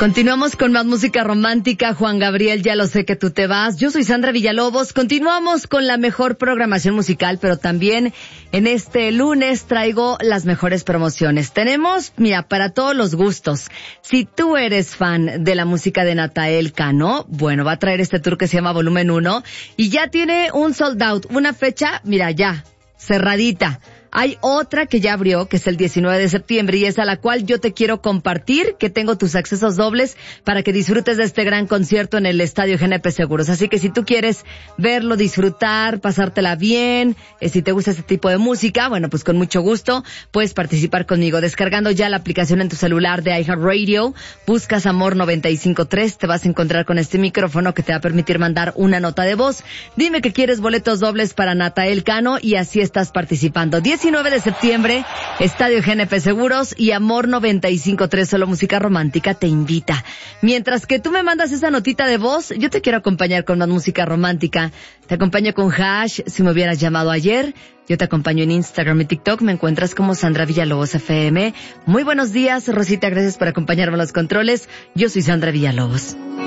Continuamos con más música romántica. Juan Gabriel, ya lo sé que tú te vas. Yo soy Sandra Villalobos. Continuamos con la mejor programación musical, pero también en este lunes traigo las mejores promociones. Tenemos, mira, para todos los gustos. Si tú eres fan de la música de Natanael Cano, bueno, va a traer este tour que se llama Volumen 1 y ya tiene un sold out, una fecha, mira, ya, cerradita. Hay otra que ya abrió, que es el 19 de septiembre, y es a la cual yo te quiero compartir, que tengo tus accesos dobles para que disfrutes de este gran concierto en el Estadio GNP Seguros. Así que si tú quieres verlo, disfrutar, pasártela bien, si te gusta este tipo de música, bueno, pues con mucho gusto puedes participar conmigo. Descargando ya la aplicación en tu celular de iHeartRadio, buscas Amor 95.3, te vas a encontrar con este micrófono que te va a permitir mandar una nota de voz. Dime que quieres boletos dobles para Natanael Cano y así estás participando. 19 de septiembre, Estadio GNP Seguros y Amor 95.3, solo música romántica te invita. Mientras que tú me mandas esa notita de voz, yo te quiero acompañar con más música romántica. Te acompaño con Hash, si me hubieras llamado ayer. Yo te acompaño en Instagram y TikTok, me encuentras como Sandra Villalobos FM. Muy buenos días, Rosita, gracias por acompañarme a los controles. Yo soy Sandra Villalobos.